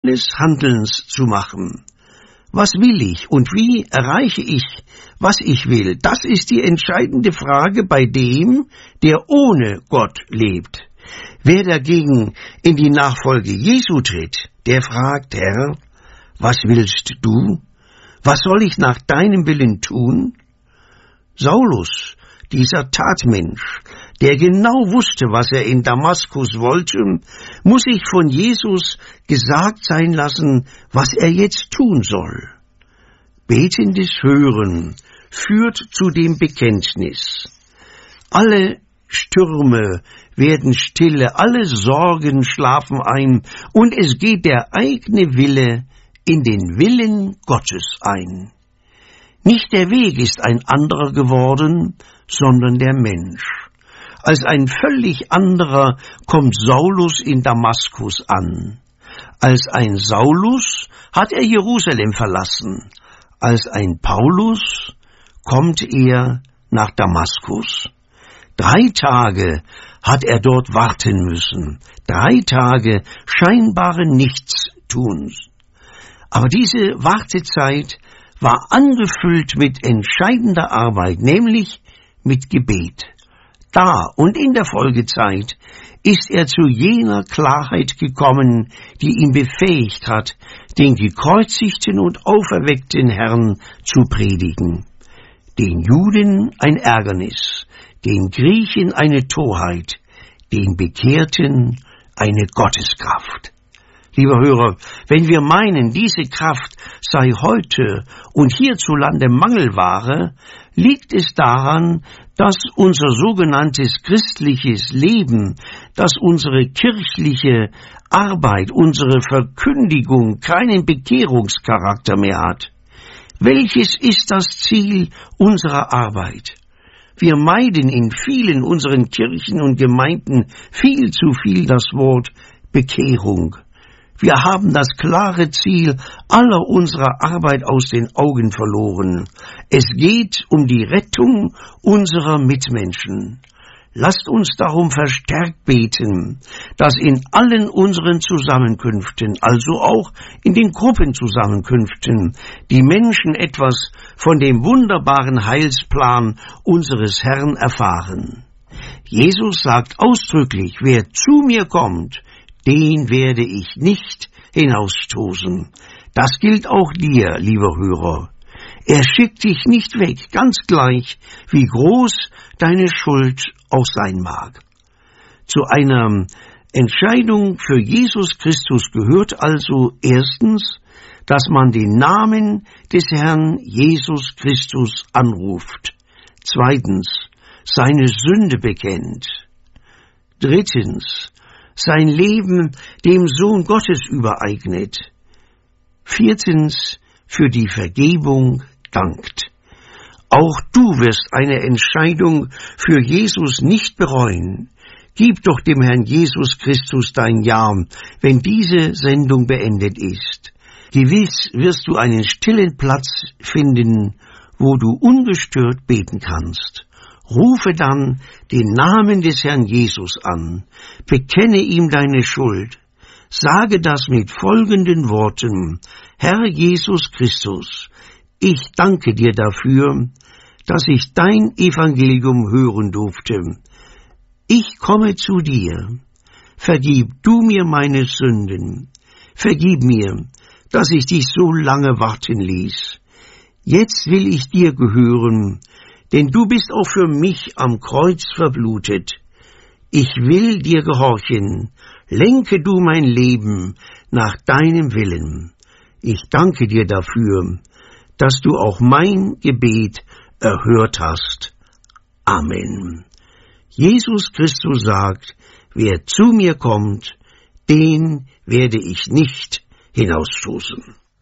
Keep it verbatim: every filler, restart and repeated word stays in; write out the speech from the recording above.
edles Handelns zu machen. Was will ich und wie erreiche ich, was ich will? Das ist die entscheidende Frage bei dem, der ohne Gott lebt. Wer dagegen in die Nachfolge Jesu tritt, der fragt, Herr, was willst du? Was soll ich nach deinem Willen tun? Saulus, dieser Tatmensch, der genau wusste, was er in Damaskus wollte, muss sich von Jesus gesagt sein lassen, was er jetzt tun soll. Betendes Hören führt zu dem Bekenntnis. Alle Stürme werden stille, alle Sorgen schlafen ein, und es geht der eigene Wille in den Willen Gottes ein. Nicht der Weg ist ein anderer geworden, sondern der Mensch. Als ein völlig anderer kommt Saulus in Damaskus an. Als ein Saulus hat er Jerusalem verlassen. Als ein Paulus kommt er nach Damaskus. Drei Tage hat er dort warten müssen. Drei Tage scheinbaren Nichtstuns. Aber diese Wartezeit war angefüllt mit entscheidender Arbeit, nämlich mit Gebet. Da und in der Folgezeit ist er zu jener Klarheit gekommen, die ihn befähigt hat, den gekreuzigten und auferweckten Herrn zu predigen. Den Juden ein Ärgernis, den Griechen eine Torheit, den Bekehrten eine Gotteskraft. Lieber Hörer, wenn wir meinen, diese Kraft sei heute und hierzulande Mangelware, liegt es daran, dass unser sogenanntes christliches Leben, dass unsere kirchliche Arbeit, unsere Verkündigung keinen Bekehrungscharakter mehr hat. Welches ist das Ziel unserer Arbeit? Wir meiden in vielen unseren Kirchen und Gemeinden viel zu viel das Wort Bekehrung. Wir haben das klare Ziel aller unserer Arbeit aus den Augen verloren. Es geht um die Rettung unserer Mitmenschen. Lasst uns darum verstärkt beten, dass in allen unseren Zusammenkünften, also auch in den Gruppenzusammenkünften, die Menschen etwas von dem wunderbaren Heilsplan unseres Herrn erfahren. Jesus sagt ausdrücklich, wer zu mir kommt, den werde ich nicht hinausstoßen. Das gilt auch dir, lieber Hörer. Er schickt dich nicht weg, ganz gleich, wie groß deine Schuld auch sein mag. Zu einer Entscheidung für Jesus Christus gehört also erstens, dass man den Namen des Herrn Jesus Christus anruft. Zweitens, seine Sünde bekennt. Drittens, sein Leben dem Sohn Gottes übereignet. Viertens, für die Vergebung dankt. Auch du wirst eine Entscheidung für Jesus nicht bereuen. Gib doch dem Herrn Jesus Christus dein Ja, wenn diese Sendung beendet ist. Gewiss wirst du einen stillen Platz finden, wo du ungestört beten kannst. Rufe dann den Namen des Herrn Jesus an, bekenne ihm deine Schuld, sage das mit folgenden Worten: Herr Jesus Christus, ich danke dir dafür, dass ich dein Evangelium hören durfte. Ich komme zu dir, vergib du mir meine Sünden, vergib mir, dass ich dich so lange warten ließ. Jetzt will ich dir gehören, denn du bist auch für mich am Kreuz verblutet. Ich will dir gehorchen, lenke du mein Leben nach deinem Willen. Ich danke dir dafür, dass du auch mein Gebet erhört hast. Amen. Jesus Christus sagt, wer zu mir kommt, den werde ich nicht hinausstoßen.